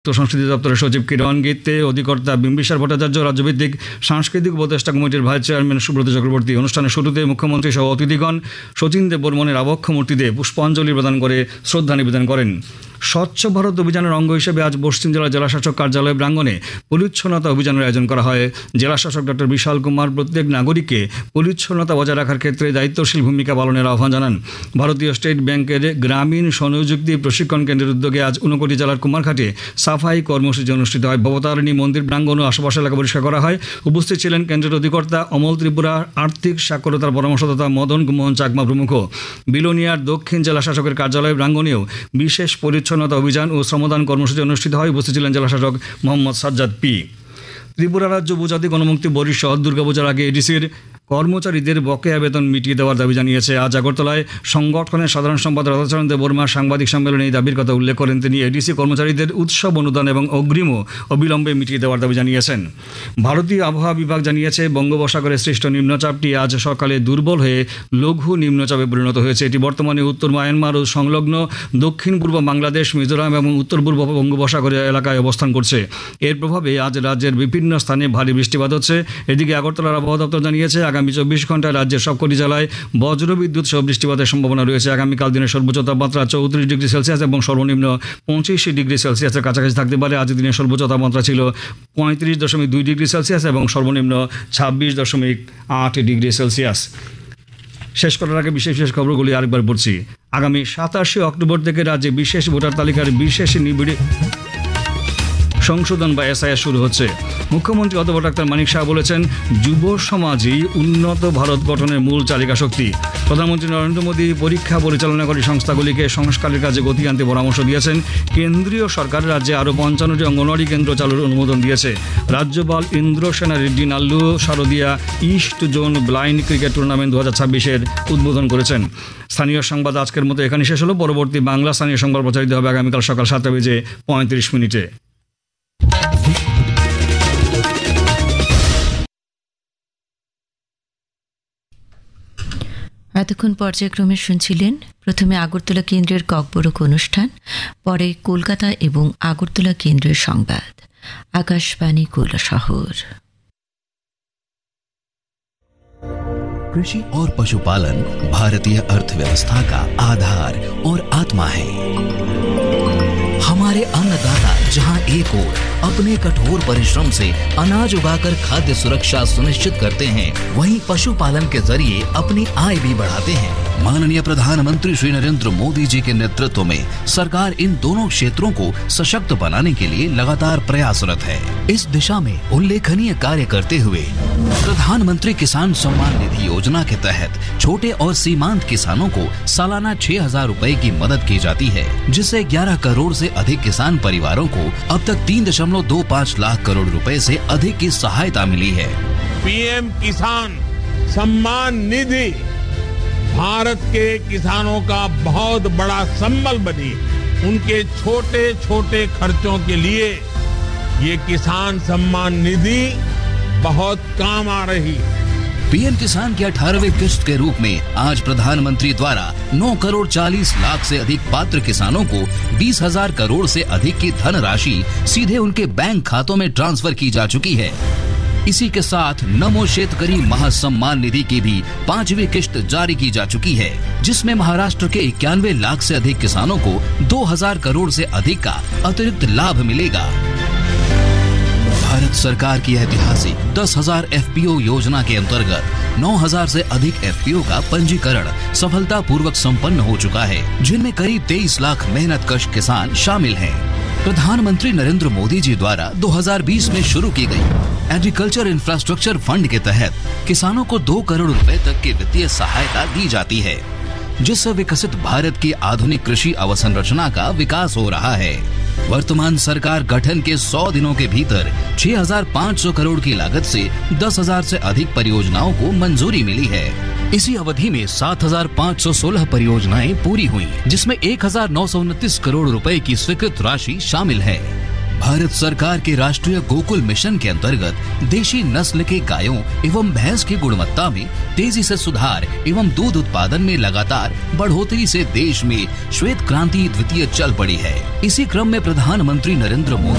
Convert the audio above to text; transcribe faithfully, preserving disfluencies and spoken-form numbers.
সংস্কৃতি দপ্তরের সচিব কিরণ গীতে, অধিকর্তা বিম্বিসার ভট্টাচার্য, রাজ্যভিত্তিক সাংস্কৃতিক উপদেষ্টা কমিটির ভাইস চেয়ারম্যান সুব্রত চক্রবর্তী। অনুষ্ঠানের শুরুতে মুখ্যমন্ত্রী সহ অতিথিগণ শচীন দেব বর্মনের আবক্ষ মূর্তিতে পুষ্পাঞ্জলি প্রদান করে শ্রদ্ধা নিবেদন করেন। স্বচ্ছ ভারত অভিযানের অঙ্গ হিসেবে আজ পশ্চিম জেলা জেলাশাসক কার্যালয় প্রাঙ্গণে পরিচ্ছন্নতা অভিযানের আয়োজন করা হয়। জেলাশাসক ডক্টর বিশাল কুমার প্রত্যেক নাগরিককে পরিচ্ছন্নতা বজায় রাখার ক্ষেত্রে দায়িত্বশীল ভূমিকা পালনের আহ্বান জানান। ভারতীয় স্টেট ব্যাংকের গ্রামীণ স্বনিযুক্তি প্রশিক্ষণ কেন্দ্রের উদ্যোগে আজ ঊনকোটি জেলার কুমারঘাটে সাফাই কর্মসূচি অনুষ্ঠিত হয়। ভবতারিণী মন্দির প্রাঙ্গণ ও আশেপাশে এলাকা পরিষ্কার করা হয়। উপস্থিত ছিলেন কেন্দ্রের অধিকর্তা অমল ত্রিপুরা, আর্থিক সাক্ষরতার পরামর্শদাতা মদন মোহন চাকমা প্রমুখ। বিলোনিয়ার দক্ষিণ জেলা শাসকের কার্যালয় প্রাঙ্গণেও বিশেষ পরিচ্ছন্নতা অভিযান ও শ্রমদান কর্মসূচি অনুষ্ঠিত হয়। উপস্থিত ছিলেন জেলাশাসক মোহাম্মদ সাজ্জাদ পি। ত্রিপুরা রাজ্য উপজাতি গণমুক্তি পরিষদ দুর্গাপূজার আগে এডিসির কর্মচারীদের বকেয়া বেতন মিটিয়ে দেওয়ার দাবি জানিয়েছে। আজ আগরতলায় সংগঠনের সাধারণ সম্পাদক রাধাচরণ দেববর্মা সাংবাদিক সম্মেলনে এই দাবির কথা উল্লেখ করেন। তিনি এডিসি কর্মচারীদের উৎসব অনুদান এবং অগ্রিমও অবিলম্বে মিটিয়ে দেওয়ার দাবি জানিয়েছেন। ভারতীয় আবহাওয়া বিভাগ জানিয়েছে বঙ্গোপসাগরে সৃষ্ট নিম্নচাপটি আজ সকালে দুর্বল হয়ে লঘু নিম্নচাপে পরিণত হয়েছে। এটি বর্তমানে উত্তর মায়ানমার ও সংলগ্ন দক্ষিণ পূর্ব বাংলাদেশ, মিজোরাম এবং উত্তর পূর্ব বঙ্গোপসাগরের এলাকায় অবস্থান করছে। এর প্রভাবে আজ রাজ্যের বিভিন্ন স্থানে ভারী বৃষ্টিপাত হচ্ছে। এদিকে আগরতলার আবহাওয়া দপ্তর জানিয়েছে আগামী চব্বিশ ঘন্টায় রাজ্যের সবকটি জেলায় বজ্রবিদ্যুৎ সহ বৃষ্টিপাতের সম্ভাবনা রয়েছে। আগামীকাল দিনের সর্বোচ্চ তাপমাত্রা চৌত্রিশ ডিগ্রি সেলসিয়াস এবং সর্বনিম্ন পঁচিশ ডিগ্রি সেলসিয়াসের কাছাকাছি থাকতে পারে। আজ দিনের সর্বোচ্চ তাপমাত্রা ছিল পঁয়ত্রিশ দশমিক দুই ডিগ্রি সেলসিয়াস এবং সর্বনিম্ন ছাব্বিশ দশমিক আট ডিগ্রি সেলসিয়াস। শেষ করার আগে বিশেষ বিশেষ খবরগুলি আরেকবার পড়ছি। আগামী সাতাশে অক্টোবর থেকে রাজ্যে বিশেষ ভোটার তালিকার বিশেষ নিবিড় সংশোধন বা এসআইআর শুরু হচ্ছে। মুখ্যমন্ত্রী অধ্যাপক ডাক্তার মানিক শাহ বলেছেন, যুব সমাজই উন্নত ভারত গঠনের মূল চালিকা শক্তি। প্রধানমন্ত্রী নরেন্দ্র মোদী পরীক্ষা পরিচালনাকারী সংস্থাগুলিকে সংস্কারের কাজে গতি আনতে পরামর্শ দিয়েছেন। কেন্দ্রীয় সরকার রাজ্যে আরও পঞ্চান্নটি অঙ্গনওয়াড়ি কেন্দ্র চালুর অনুমোদন দিয়েছে। রাজ্যপাল Indrasena Reddy Nallu শারদিয়া east zone blind cricket tournament দু হাজার ছাব্বিশের উদ্বোধন করেছেন। স্থানীয় সংবাদ আজকের মতো এখানে শেষ হলো। পরবর্তী বাংলা স্থানীয় সংবাদ প্রচারিত হবে আগামীকাল সকাল সাতটা বেজে পঁয়ত্রিশ মিনিটে। এতক্ষণ পর্যায়ক্রমে শুনছিলেন প্রথমে আগরতলা কেন্দ্রের ককবরক অনুষ্ঠান, পরে কলকাতা এবং আগরতলা কেন্দ্রের সংবাদ। আকাশবাণী কৈলাসহর। कृषि और पशुपालन भारतीय अर्थव्यवस्था का आधार और आत्मा है। हमारे अन्नदाता जहां एक ओर अपने कठोर परिश्रम से अनाज उगाकर खाद्य सुरक्षा सुनिश्चित करते हैं, वहीं पशुपालन के जरिए अपनी आय भी बढ़ाते हैं। माननीय प्रधानमंत्री श्री नरेंद्र मोदी जी के नेतृत्व में सरकार इन दोनों क्षेत्रों को सशक्त बनाने के लिए लगातार प्रयासरत है। इस दिशा में उल्लेखनीय कार्य करते हुए प्रधानमंत्री किसान सम्मान निधि योजना के तहत छोटे और सीमांत किसानों को सालाना छह हजार रूपए की मदद की जाती है, जिससे ग्यारह करोड़ से अधिक किसान परिवारों को अब तक तीन दशमलव दो पाँच लाख करोड़ रुपए से अधिक की सहायता मिली है। पीएम किसान सम्मान निधि भारत के किसानों का बहुत बड़ा संबल बनी। उनके छोटे छोटे खर्चों के लिए ये किसान सम्मान निधि बहुत काम आ रही है। पीएम किसान के अठारहवें किस्त के रूप में आज प्रधानमंत्री द्वारा नौ करोड़ चालीस लाख से अधिक पात्र किसानों को बीस हजार करोड़ से अधिक की धनराशि सीधे उनके बैंक खातों में ट्रांसफर की जा चुकी है। इसी के साथ नमो शेतकरी महासम्मान निधि की भी पांचवी किस्त जारी की जा चुकी है, जिसमें महाराष्ट्र के इक्यानवे लाख से अधिक किसानों को दो हजार करोड़ से अधिक का अतिरिक्त लाभ मिलेगा। भारत सरकार की ऐतिहासिक दस हजार एफपीओ योजना के अंतर्गत नौ हजार से अधिक एफपीओ का पंजीकरण सफलतापूर्वक संपन्न हो चुका है, जिनमें करीब तेईस लाख मेहनतकश किसान शामिल हैं। प्रधानमंत्री नरेंद्र मोदी जी द्वारा दो हजार बीस में शुरू की गई एग्रीकल्चर इंफ्रास्ट्रक्चर फंड के तहत किसानों को दो करोड़ रुपए तक की वित्तीय सहायता दी जाती है, जिससे विकसित भारत की आधुनिक कृषि अवसंरचना का विकास हो रहा है। वर्तमान सरकार गठन के सौ दिनों के भीतर छह हजार पाँच सौ करोड़ की लागत से दस हजार से अधिक परियोजनाओं को मंजूरी मिली है। इसी अवधि में सात हजार पाँच सौ सोलह परियोजनाएं पूरी हुई, जिसमें एक हजार नौ सौ उनतीस करोड़ रुपए की स्वीकृत राशि शामिल है। भारत सरकार के राष्ट्रीय गोकुल मिशन के अंतर्गत देशी नस्ल के गायों एवं भैंस की गुणवत्ता में तेजी से सुधार एवं दूध उत्पादन में लगातार बढ़ोतरी से देश में श्वेत क्रांति द्वितीय चल पड़ी है। इसी क्रम में प्रधानमंत्री नरेंद्र मोदी